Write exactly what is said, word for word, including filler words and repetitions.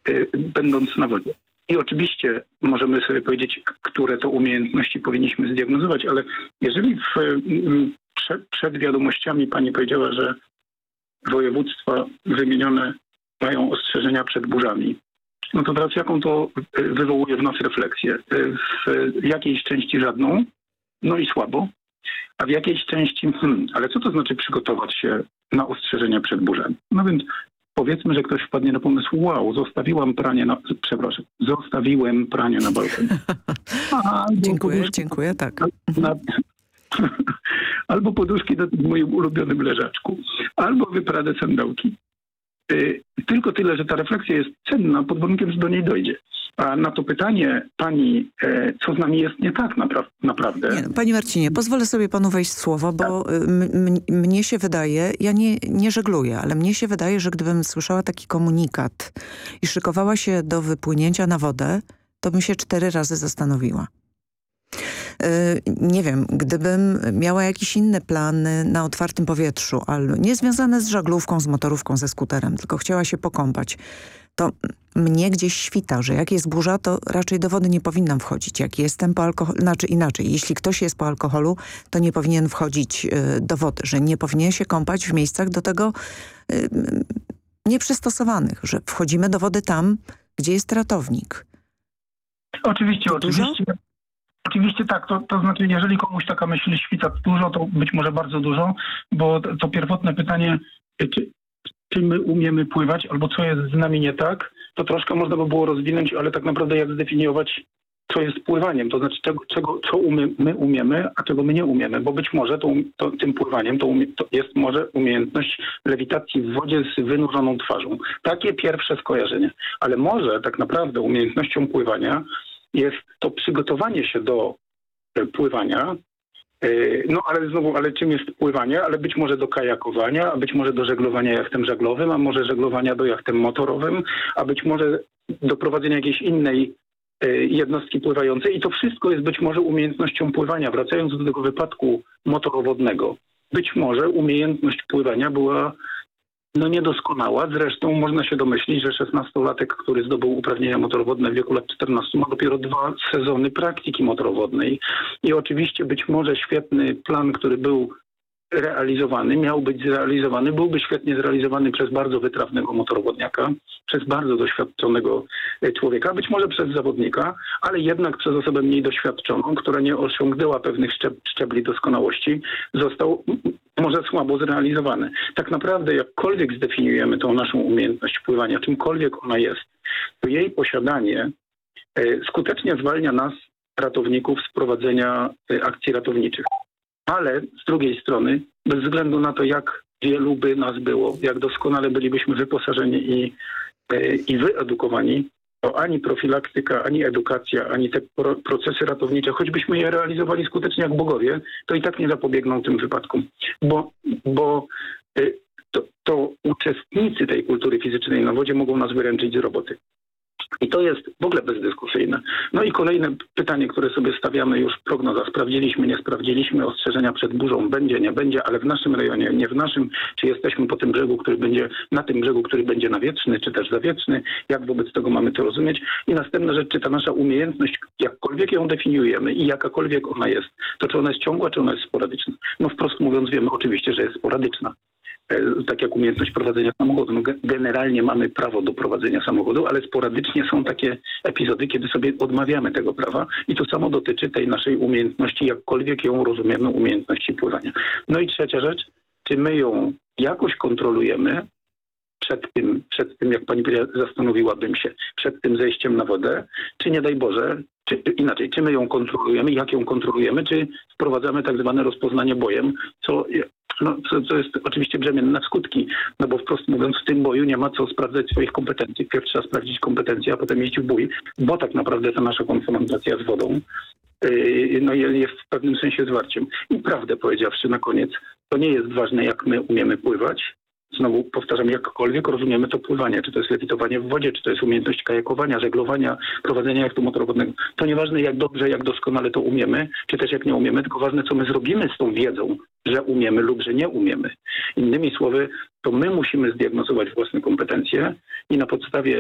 y, będąc na wodzie. I oczywiście możemy sobie powiedzieć, które to umiejętności powinniśmy zdiagnozować, ale jeżeli w, przed, przed wiadomościami pani powiedziała, że województwa wymienione mają ostrzeżenia przed burzami, no to teraz jaką to wywołuje w nas refleksję? W jakiejś części żadną, no i słabo, a w jakiejś części, hmm, ale co to znaczy przygotować się na ostrzeżenia przed burzami? No więc powiedzmy, że ktoś wpadnie na pomysł, wow, zostawiłam pranie na, przepraszam, zostawiłem pranie na balkonie. Dziękuję, poduszki, dziękuję, tak. Na, albo poduszki na moim ulubionym leżaczku, albo wypradę sandałki. Y, tylko tyle, że ta refleksja jest cenna pod warunkiem, że do niej dojdzie. A na to pytanie pani, e, co z nami jest nie tak napra- naprawdę. Nie, no, panie Marcinie, pozwolę sobie panu wejść w słowo, bo tak. m- m- mnie się wydaje, ja nie, nie żegluję, ale mnie się wydaje, że gdybym słyszała taki komunikat i szykowała się do wypłynięcia na wodę, to bym się cztery razy zastanowiła. Nie wiem, gdybym miała jakiś inny plan na otwartym powietrzu, ale nie związane z żaglówką, z motorówką, ze skuterem, tylko chciała się pokąpać, to mnie gdzieś świta, że jak jest burza, to raczej do wody nie powinnam wchodzić. Jak jestem po alkoholu, znaczy inaczej, jeśli ktoś jest po alkoholu, to nie powinien wchodzić do wody, że nie powinien się kąpać w miejscach do tego nieprzystosowanych, że wchodzimy do wody tam, gdzie jest ratownik. Oczywiście, to oczywiście. Dużo? Oczywiście tak, to, to znaczy jeżeli komuś taka myśl świta dużo, to być może bardzo dużo, bo to, to pierwotne pytanie, czy, czy my umiemy pływać, albo co jest z nami nie tak, to troszkę można by było rozwinąć, ale tak naprawdę jak zdefiniować, co jest pływaniem, to znaczy czego, czego co umie, my umiemy, a czego my nie umiemy, bo być może to, to, tym pływaniem to, umie, to jest może umiejętność lewitacji w wodzie z wynurzoną twarzą. Takie pierwsze skojarzenie, ale może tak naprawdę umiejętnością pływania jest to przygotowanie się do pływania, no ale znowu, ale czym jest pływanie? Ale być może do kajakowania, a być może do żeglowania jachtem żaglowym, a może żeglowania do jachtem motorowym, a być może do prowadzenia jakiejś innej jednostki pływającej i to wszystko jest być może umiejętnością pływania. Wracając do tego wypadku motorowodnego, być może umiejętność pływania była no niedoskonała. Zresztą można się domyślić, że szesnastolatek, który zdobył uprawnienia motorowodne w wieku lat czternastu, ma dopiero dwa sezony praktyki motorowodnej. I oczywiście być może świetny plan, który był realizowany, miał być zrealizowany, byłby świetnie zrealizowany przez bardzo wytrawnego motorowodniaka, przez bardzo doświadczonego człowieka, być może przez zawodnika, ale jednak przez osobę mniej doświadczoną, która nie osiągnęła pewnych szczeb- szczebli doskonałości, został może słabo zrealizowany. Tak naprawdę jakkolwiek zdefiniujemy tą naszą umiejętność pływania, czymkolwiek ona jest, to jej posiadanie skutecznie zwalnia nas, ratowników, z prowadzenia akcji ratowniczych. Ale z drugiej strony, bez względu na to, jak wielu by nas było, jak doskonale bylibyśmy wyposażeni i, i wyedukowani, to ani profilaktyka, ani edukacja, ani te pro, procesy ratownicze, choćbyśmy je realizowali skutecznie jak bogowie, to i tak nie zapobiegną tym wypadkom. Bo, bo to, to uczestnicy tej kultury fizycznej na wodzie mogą nas wyręczyć z roboty. I to jest w ogóle bezdyskusyjne. No i kolejne pytanie, które sobie stawiamy już prognoza. Sprawdziliśmy, nie sprawdziliśmy, ostrzeżenia przed burzą będzie, nie będzie, ale w naszym rejonie, nie w naszym, czy jesteśmy po tym brzegu, który będzie, na tym brzegu, który będzie nawietrzny, czy też zawietrzny, jak wobec tego mamy to rozumieć. I następna rzecz, czy ta nasza umiejętność, jakkolwiek ją definiujemy i jakakolwiek ona jest, to czy ona jest ciągła, czy ona jest sporadyczna? No wprost mówiąc wiemy oczywiście, że jest sporadyczna. Tak jak umiejętność prowadzenia samochodu. No, generalnie mamy prawo do prowadzenia samochodu, ale sporadycznie są takie epizody, kiedy sobie odmawiamy tego prawa i to samo dotyczy tej naszej umiejętności, jakkolwiek ją rozumiemy, umiejętności pływania. No i trzecia rzecz, czy my ją jakoś kontrolujemy przed tym, przed tym jak pani powiedziała, zastanowiłabym się, przed tym zejściem na wodę, czy nie daj Boże, czy, inaczej, czy my ją kontrolujemy, jak ją kontrolujemy, czy wprowadzamy tak zwane rozpoznanie bojem, co No, co, co jest oczywiście brzemienne na skutki, no bo wprost mówiąc w tym boju nie ma co sprawdzać swoich kompetencji. Pierw trzeba sprawdzić kompetencje, a potem iść w bój, bo tak naprawdę ta nasza konfrontacja z wodą yy, no jest w pewnym sensie zwarciem. I prawdę powiedziawszy na koniec, to nie jest ważne jak my umiemy pływać. Znowu powtarzam, jakkolwiek rozumiemy to pływanie, czy to jest lewitowanie w wodzie, czy to jest umiejętność kajakowania, żeglowania, prowadzenia jachtu motorowodnego. To nieważne jak dobrze, jak doskonale to umiemy, czy też jak nie umiemy, tylko ważne co my zrobimy z tą wiedzą, że umiemy lub że nie umiemy. Innymi słowy, to my musimy zdiagnozować własne kompetencje i na podstawie